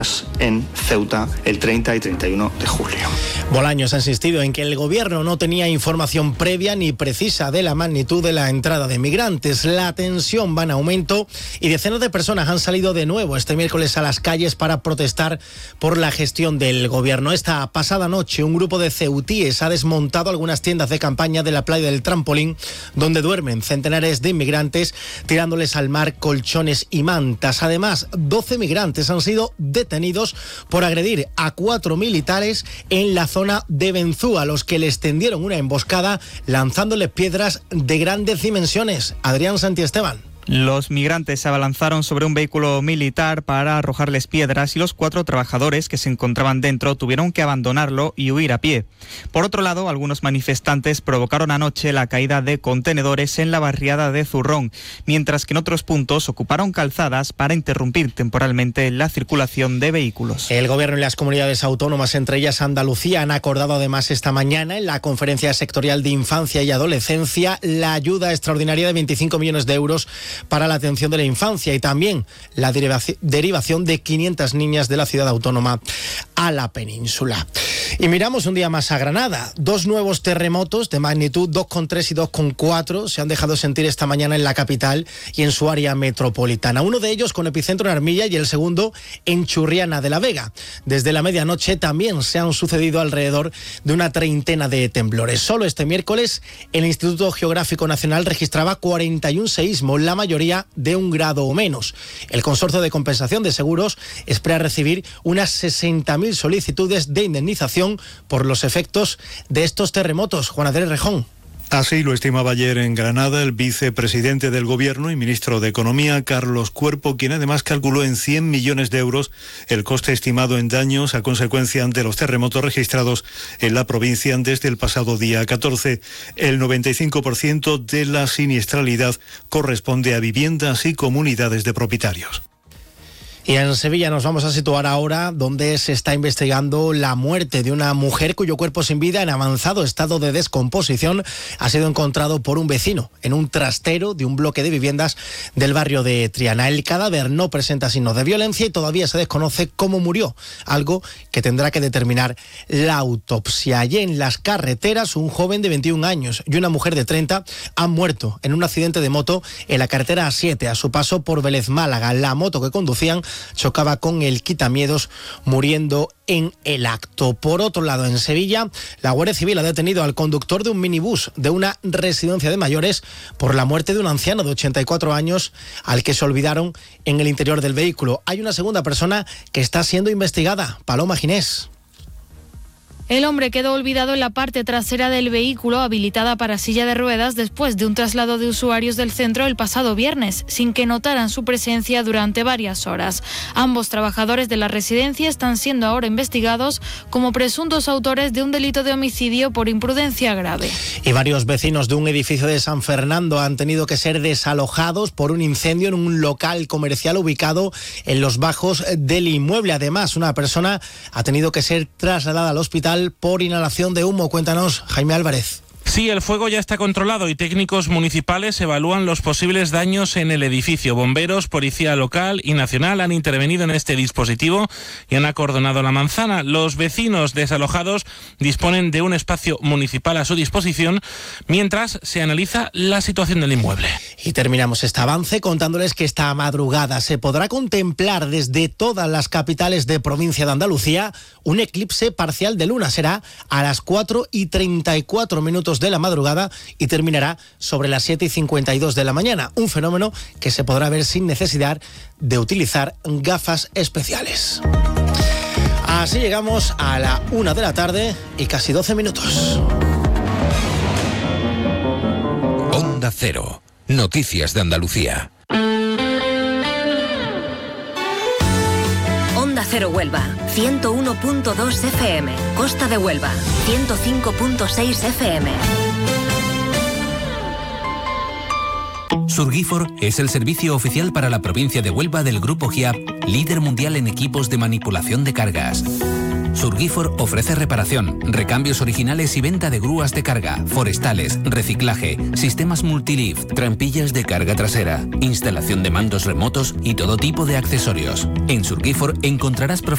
en Ceuta el 30 y 31 de julio. Bolaños ha insistido en que el gobierno no tenía información previa ni precisa de la magnitud de la entrada de migrantes. La tensión va en aumento y decenas de personas han salido de nuevo este miércoles a las calles para protestar por la gestión del gobierno. Esta pasada noche un grupo de ceutíes ha desmontado algunas tiendas de campaña de la playa del Trampolín, donde duermen centenares de inmigrantes, tirándoles al mar colchones y mantas. Además, 12 migrantes han sido detenidos por agredir a 4 militares en la zona de Benzú, a los que les tendieron una emboscada lanzándoles piedras de grandes dimensiones. Adrián Santiesteban. Los migrantes se abalanzaron sobre un vehículo militar para arrojarles piedras y los 4 trabajadores que se encontraban dentro tuvieron que abandonarlo y huir a pie. Por otro lado, algunos manifestantes provocaron anoche la caída de contenedores en la barriada de Zurrón, mientras que en otros puntos ocuparon calzadas para interrumpir temporalmente la circulación de vehículos. El gobierno y las comunidades autónomas, entre ellas Andalucía, han acordado además esta mañana en la Conferencia Sectorial de Infancia y Adolescencia la ayuda extraordinaria de 25 millones de euros para la atención de la infancia y también la derivación de 500 niñas de la ciudad autónoma a la península. Y miramos un día más a Granada. 2 nuevos terremotos de magnitud 2,3 y 2,4 se han dejado sentir esta mañana en la capital y en su área metropolitana. Uno de ellos con epicentro en Armilla y el segundo en Churriana de la Vega. Desde la medianoche también se han sucedido alrededor de una treintena de temblores. Solo este miércoles el Instituto Geográfico Nacional registraba 41 seísmos, la mayoría de 1 grado o menos. El Consorcio de Compensación de Seguros espera recibir unas 60.000 solicitudes de indemnización por los efectos de estos terremotos. Juan Andrés Rejón. Así lo estimaba ayer en Granada el vicepresidente del Gobierno y ministro de Economía, Carlos Cuerpo, quien además calculó en 100 millones de euros el coste estimado en daños a consecuencia de los terremotos registrados en la provincia desde el pasado día 14. El 95% de la siniestralidad corresponde a viviendas y comunidades de propietarios. Y en Sevilla nos vamos a situar ahora, donde se está investigando la muerte de una mujer cuyo cuerpo sin vida, en avanzado estado de descomposición, ha sido encontrado por un vecino en un trastero de un bloque de viviendas del barrio de Triana. El cadáver no presenta signos de violencia y todavía se desconoce cómo murió, algo que tendrá que determinar la autopsia. Allí en las carreteras, un joven de 21 años y una mujer de 30 han muerto en un accidente de moto en la carretera A7 a su paso por Vélez Málaga. La moto que conducían chocaba con el quitamiedos, muriendo en el acto. Por otro lado, en Sevilla, la Guardia Civil ha detenido al conductor de un minibús de una residencia de mayores por la muerte de un anciano de 84 años al que se olvidaron en el interior del vehículo. Hay una segunda persona que está siendo investigada, Paloma Ginés. El hombre quedó olvidado en la parte trasera del vehículo habilitada para silla de ruedas después de un traslado de usuarios del centro el pasado viernes, sin que notaran su presencia durante varias horas. Ambos trabajadores de la residencia están siendo ahora investigados como presuntos autores de un delito de homicidio por imprudencia grave. Y varios vecinos de un edificio de San Fernando han tenido que ser desalojados por un incendio en un local comercial ubicado en los bajos del inmueble. Además, una persona ha tenido que ser trasladada al hospital por inhalación de humo. Cuéntanos, Jaime Álvarez. Sí, el fuego ya está controlado y técnicos municipales evalúan los posibles daños en el edificio. Bomberos, policía local y nacional han intervenido en este dispositivo y han acordonado la manzana. Los vecinos desalojados disponen de un espacio municipal a su disposición mientras se analiza la situación del inmueble. Y terminamos este avance contándoles que esta madrugada se podrá contemplar desde todas las capitales de provincia de Andalucía un eclipse parcial de luna. Será a las 4:34 de la madrugada y terminará sobre las 7:52 de la mañana. Un fenómeno que se podrá ver sin necesidad de utilizar gafas especiales. Así llegamos a la 1 de la tarde y casi 12 minutos. Onda Cero. Noticias de Andalucía. Onda Cero Huelva, 101.2 FM. Costa de Huelva, 105.6 FM. Surgifor es el servicio oficial para la provincia de Huelva del Grupo GIAP, líder mundial en equipos de manipulación de cargas. Surgifor ofrece reparación, recambios originales y venta de grúas de carga, forestales, reciclaje, sistemas multilift, trampillas de carga trasera, instalación de mandos remotos y todo tipo de accesorios. En Surgifor encontrarás